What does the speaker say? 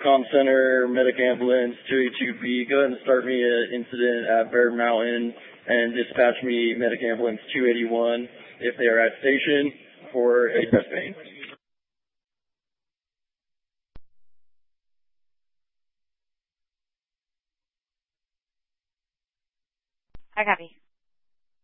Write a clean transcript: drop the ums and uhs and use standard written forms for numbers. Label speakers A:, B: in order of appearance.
A: comm center, medic ambulance, 282B. Go ahead and start me an incident at Bear Mountain and dispatch me medic ambulance 281 if they are at station for a chest pain.
B: I copy.